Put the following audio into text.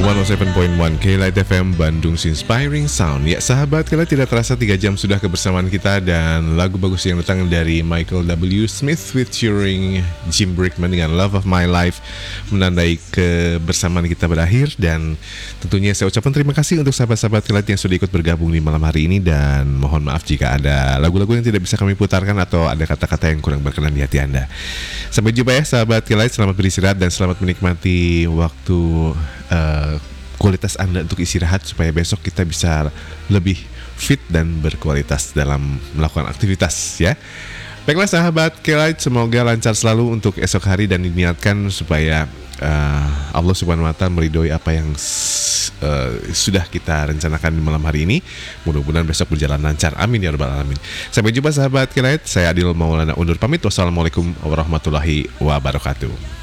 107.1 K-Light FM Bandung Inspiring Sound. Ya sahabat, K-Light tidak terasa 3 jam sudah kebersamaan kita. Dan lagu bagus yang datang dari Michael W. Smith featuring Jim Brickman dengan Love of My Life menandai kebersamaan kita berakhir. Dan tentunya saya ucapkan terima kasih untuk sahabat-sahabat K-Light yang sudah ikut bergabung di malam hari ini. Dan mohon maaf jika ada lagu-lagu yang tidak bisa kami putarkan atau ada kata-kata yang kurang berkenan di hati Anda. Sampai jumpa ya sahabat K-Light, selamat beristirahat dan selamat menikmati waktu kualitas Anda untuk istirahat supaya besok kita bisa lebih fit dan berkualitas dalam melakukan aktivitas ya. Baiklah sahabat K-Light, semoga lancar selalu untuk esok hari dan diniatkan supaya Allah Subhanahu wa Ta'ala meridhoi apa yang sudah kita rencanakan di malam hari ini. Mudah-mudahan besok berjalan lancar. Amin ya rabbal alamin. Sampai jumpa sahabat K-Light. Saya Adil Maulana undur pamit. Wassalamualaikum warahmatullahi wabarakatuh.